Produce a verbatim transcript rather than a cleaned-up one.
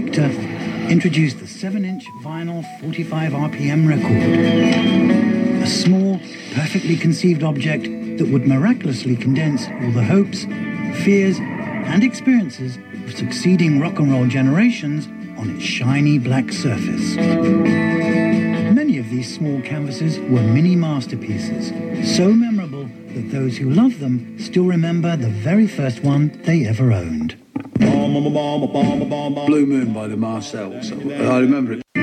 Victor introduced the seven-inch vinyl forty-five R P M record. A small, perfectly conceived object that would miraculously condense all the hopes, fears, and experiences of succeeding rock and roll generations on its shiny black surface. Many of these small canvases were mini masterpieces, so memorable that those who love them still remember the very first one they ever owned. Blue Moon by the Marcells. I remember it.